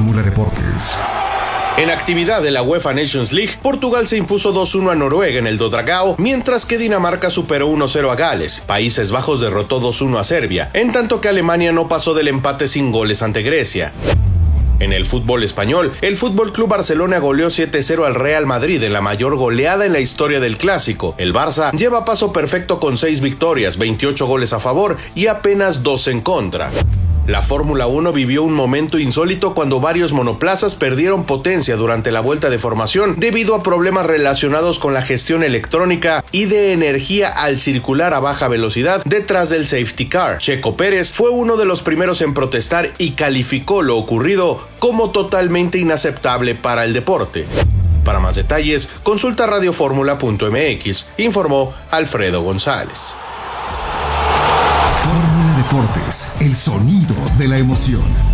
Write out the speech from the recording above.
Fórmula Deportes. En actividad de la UEFA Nations League, Portugal se impuso 2-1 a Noruega en el do Dragao, mientras que Dinamarca superó 1-0 a Gales. Países Bajos derrotó 2-1 a Serbia, en tanto que Alemania no pasó del empate sin goles ante Grecia. En el fútbol español, el FC Barcelona goleó 7-0 al Real Madrid en la mayor goleada en la historia del clásico. El Barça lleva paso perfecto con 6 victorias, 28 goles a favor y apenas 2 en contra. La Fórmula 1 vivió un momento insólito cuando varios monoplazas perdieron potencia durante la vuelta de formación debido a problemas relacionados con la gestión electrónica y de energía al circular a baja velocidad detrás del safety car. Checo Pérez fue uno de los primeros en protestar y calificó lo ocurrido como totalmente inaceptable para el deporte. Para más detalles, consulta radioformula.mx, informó Alfredo González. Fórmula Deportes, el sonido de la emoción.